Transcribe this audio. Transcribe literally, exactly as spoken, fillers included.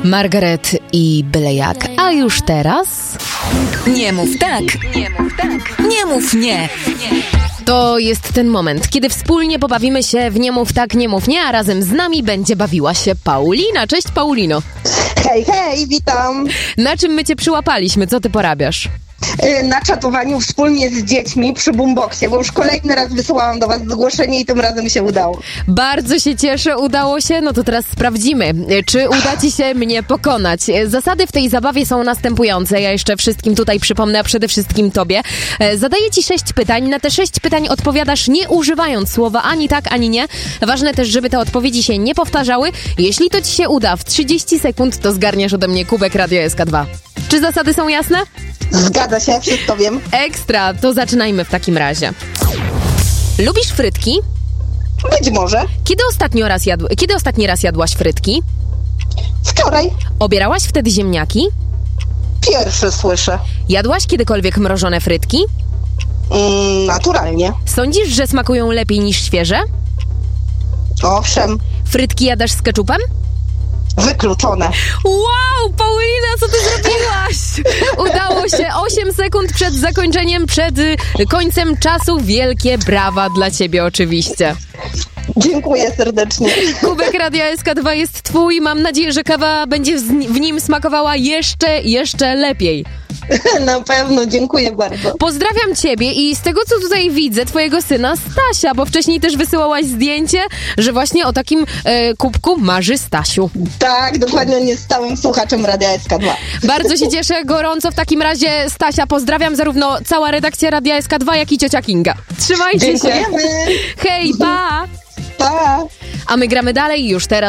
Margaret i byle jak. A już teraz... Nie mów tak. Nie mów tak. Nie mów nie. To jest ten moment, kiedy wspólnie pobawimy się w Nie mów tak, nie mów nie, a razem z nami będzie bawiła się Paulina. Cześć, Paulino. Hej, hej, witam. Na czym my cię przyłapaliśmy? Co ty porabiasz? Na czatowaniu wspólnie z dziećmi przy boomboxie, bo już kolejny raz wysyłałam do was zgłoszenie i tym razem się udało. Bardzo się cieszę, udało się. No to teraz sprawdzimy, czy uda ci się mnie pokonać. Zasady w tej zabawie są następujące. Ja jeszcze wszystkim tutaj przypomnę, a przede wszystkim tobie. Zadaję ci sześć pytań. Na te sześć pytań odpowiadasz nie używając słowa ani tak, ani nie. Ważne też, żeby te odpowiedzi się nie powtarzały. Jeśli to ci się uda w trzydzieści sekund, to zgarniesz ode mnie kubek Radio S K dwa. Czy zasady są jasne? Zgadza się, wszystko wiem. Ekstra, to zaczynajmy w takim razie. Lubisz frytki? Być może. Kiedy ostatnio raz jadł... Kiedy ostatni raz jadłaś frytki? Wczoraj. Obierałaś wtedy ziemniaki? Pierwszy słyszę. Jadłaś kiedykolwiek mrożone frytki? Mm, naturalnie. Sądzisz, że smakują lepiej niż świeże? Owszem. Frytki jadasz z keczupem? Wykluczone. Wow, Paulina, co ty zrobiłaś? Udało się. osiem sekund przed zakończeniem, przed y, końcem czasu. Wielkie brawa dla ciebie oczywiście. Dziękuję serdecznie. Kubek Radia S K dwa jest twój. Mam nadzieję, że kawa będzie w nim smakowała jeszcze, jeszcze lepiej. Na pewno, dziękuję bardzo. Pozdrawiam ciebie i z tego, co tutaj widzę, twojego syna Stasia, bo wcześniej też wysyłałaś zdjęcie, że właśnie o takim e, kubku marzy Stasiu. Tak, dokładnie, on jest stałym słuchaczem Radia S K dwa. Bardzo się cieszę, gorąco w takim razie Stasia pozdrawiam, zarówno cała redakcja Radia S K dwa, jak i ciocia Kinga. Trzymajcie Dziękujemy. się. Hej, pa! Pa! A my gramy dalej już teraz.